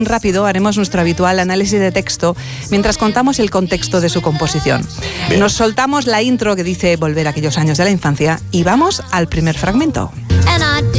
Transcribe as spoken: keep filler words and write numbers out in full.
rápido haremos nuestro habitual análisis de texto mientras contamos el contexto de su composición. Bien. Nos soltamos la intro que dice volver a aquellos años de la infancia y vamos al primer fragmento.